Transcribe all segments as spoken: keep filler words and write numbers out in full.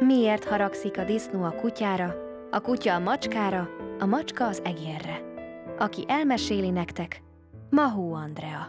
Miért haragszik a disznó a kutyára, a kutya a macskára, a macska az egérre? Aki elmeséli nektek, Mahó Andrea.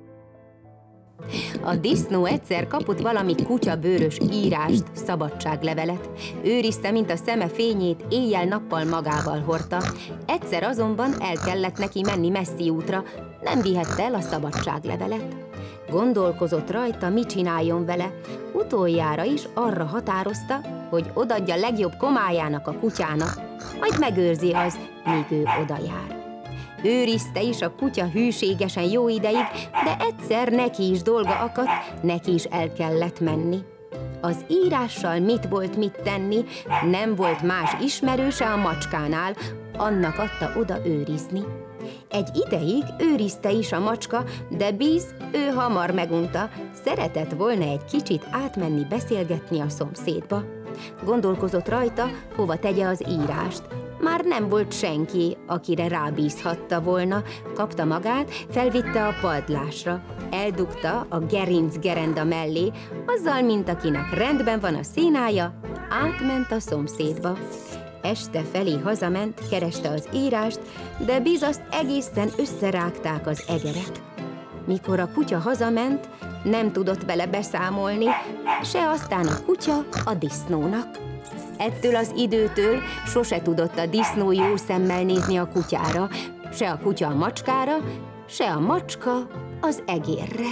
A disznó egyszer kapott valami kutyabőrös írást, szabadságlevelet. Őrizte, mint a szeme fényét, éjjel-nappal magával hordta. Egyszer azonban el kellett neki menni messzi útra, nem vihette el a szabadságlevelet. Gondolkozott rajta, mit csináljon vele. Utoljára is arra határozta, hogy odaadja legjobb komájának a kutyának, majd megőrzi az, míg ő odajár. Őrizte is a kutya hűségesen jó ideig, de egyszer neki is dolga akadt, neki is el kellett menni. Az írással mit volt mit tenni, nem volt más ismerőse a macskánál, annak adta oda őrizni. Egy ideig őrizte is a macska, de Biz ő hamar megunta, szeretett volna egy kicsit átmenni beszélgetni a szomszédba. Gondolkozott rajta, hova tegye az írást. Már nem volt senki, akire rábízhatta volna. Kapta magát, felvitte a padlásra, eldugta a gerinc gerenda mellé, azzal, mint akinek rendben van a színája, átment a szomszédba. Este felé hazament, kereste az írást, de Biz azt egészen összerágták az egerek. Mikor a kutya hazament, nem tudott vele beszámolni, se aztán a kutya a disznónak. Ettől az időtől sose tudott a disznó jó szemmel nézni a kutyára, se a kutya a macskára, se a macska az egérre.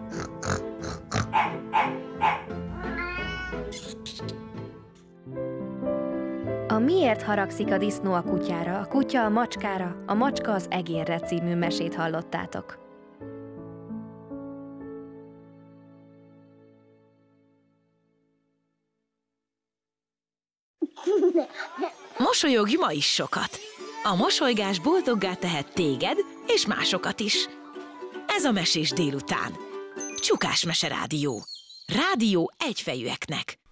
A Miért haragszik a disznó a kutyára, a kutya a macskára, a macska az egérre című mesét hallottátok. Mosolyogj ma is sokat! A mosolygás boldoggá tehet téged és másokat is. Ez a Mesés délután. Csukás Mese Rádió. Rádió egyfejűeknek.